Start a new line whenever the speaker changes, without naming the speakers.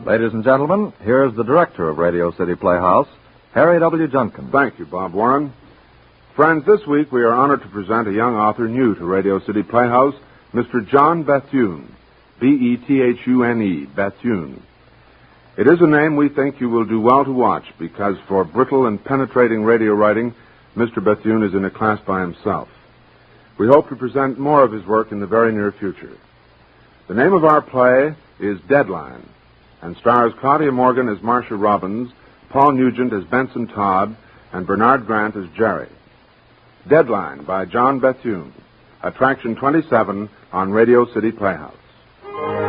Ladies and gentlemen, here's the director of Radio City Playhouse, Harry W. Junkin.
Thank you, Bob Warren. Friends, this week we are honored to present a young author new to Radio City Playhouse, Mr. John Bethune, B-E-T-H-U-N-E, Bethune. It is a name we think you will do well to watch because for brittle and penetrating radio writing, Mr. Bethune is in a class by himself. We hope to present more of his work in the very near future. The name of our play is Deadline, and stars Claudia Morgan as Marcia Robbins, Paul Nugent as Benson Todd, and Bernard Grant as Jerry. Deadline by John Bethune, Attraction 27 on Radio City Playhouse.